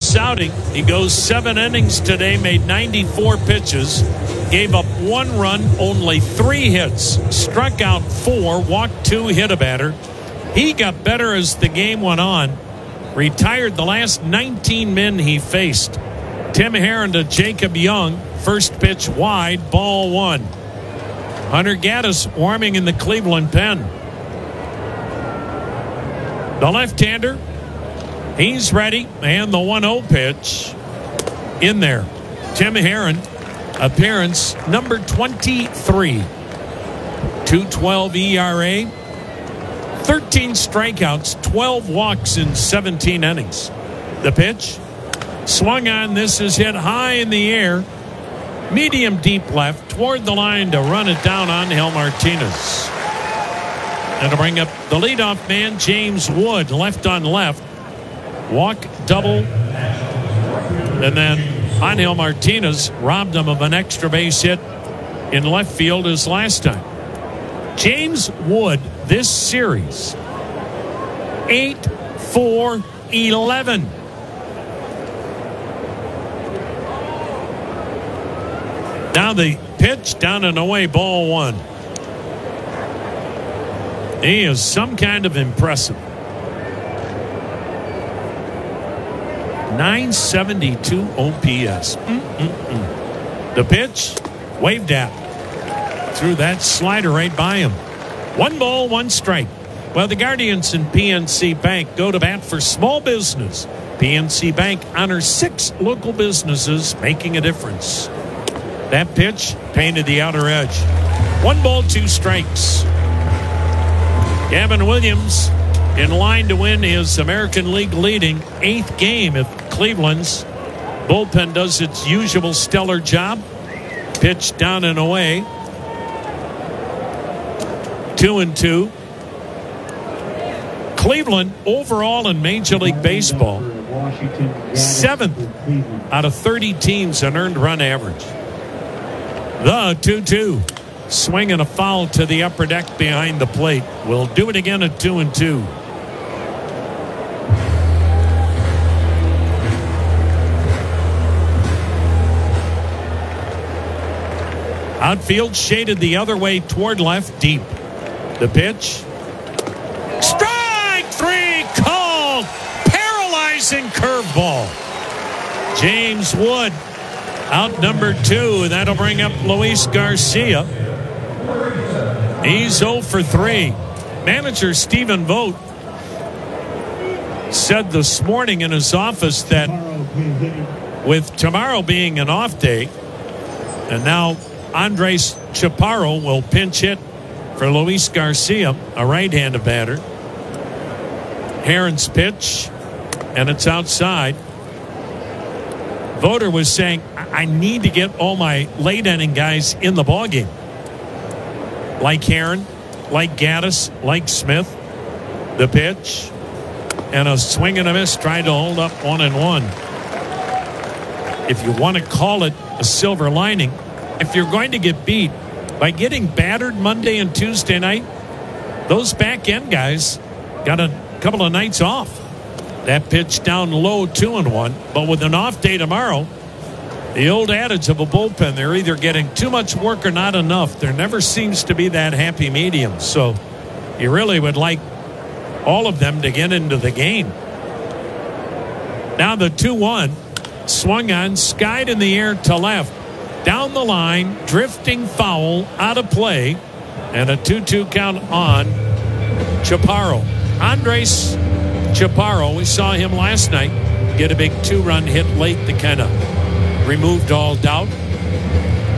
this outing. He goes 7 innings today, made 94 pitches, gave up 1 run, only 3 hits, struck out 4, walked 2, hit a batter. He got better as the game went on. Retired the last 19 men he faced. Tim Herron to Jacob Young. First pitch wide, ball 1. Hunter Gaddis warming in the Cleveland pen. The left-hander, he's ready, and the 1-0 pitch in there. Tim Herron, appearance number 23. 2.12 ERA. 13 strikeouts, 12 walks in 17 innings. The pitch, swung on. This is hit high in the air. Medium deep left toward the line to run it down on Angel Martinez. And to bring up the leadoff man, James Wood, left on left. Walk, double. And then Angel Martinez robbed him of an extra base hit in left field as last time. James Wood, this series, 8-4-11. Now the pitch, down and away, ball 1. He is some kind of impressive. 972 OPS. The pitch, waved at. Threw that slider right by him. 1 ball, 1 strike. Well, the Guardians and PNC Bank go to bat for small business. PNC Bank honors 6 local businesses, making a difference. That pitch painted the outer edge. 1 ball, 2 strikes. Gavin Williams in line to win his American League leading 8th game if Cleveland's bullpen does its usual stellar job. Pitch down and away. 2-2. Cleveland overall in Major League Baseball, 7th out of 30 teams in earned run average. The 2-2. Swing and a foul to the upper deck behind the plate. We'll do it again at 2-2. Outfield shaded the other way toward left, deep. The pitch. Strike 3 called. Paralyzing curveball. James Wood out number 2. That'll bring up Luis Garcia. He's 0 for 3. Manager Stephen Vogt said this morning in his office that with tomorrow being an off day, and now Andres Chaparro will pinch hit for Luis Garcia, a right-handed batter. Herron's pitch, and it's outside. Voter was saying, I need to get all my late inning guys in the ballgame. Like Herron, like Gaddis, like Smith. The pitch, and a swing and a miss, trying to hold up 1-1. If you want to call it a silver lining, if you're going to get beat by getting battered Monday and Tuesday night, those back end guys got a couple of nights off. That pitch down low, 2-1. But with an off day tomorrow, the old adage of a bullpen, they're either getting too much work or not enough. There never seems to be that happy medium. So you really would like all of them to get into the game. Now the 2-1, swung on, skied in the air to left. Down the line, drifting foul, out of play, and a 2-2 count on Chaparro. Andres Chaparro, we saw him last night get a big 2-run hit late that kind of removed all doubt.